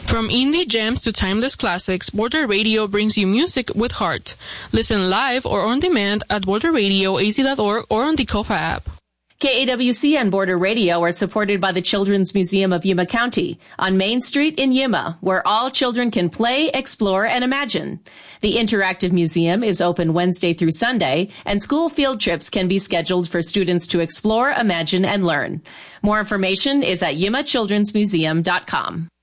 From indie gems to timeless classics, Border Radio brings you music with heart. Listen live or on demand at borderradioaz.org or on the Kofa app. KAWC and Border Radio are supported by the Children's Museum of Yuma County on Main Street in Yuma, where all children can play, explore, and imagine. The interactive museum is open Wednesday through Sunday, and school field trips can be scheduled for students to explore, imagine, and learn. More information is at yumachildrensmuseum.com.